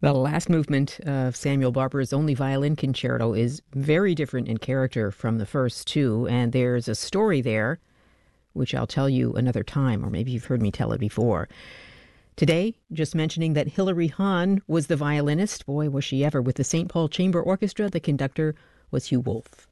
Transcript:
The last movement of Samuel Barber's Only Violin Concerto is very different in character from the first two, and there's a story there, which I'll tell you another time, or maybe you've heard me tell it before. Today, just mentioning that Hilary Hahn was the violinist. Boy, was she ever. With the St. Paul Chamber Orchestra, the conductor was Hugh Wolf.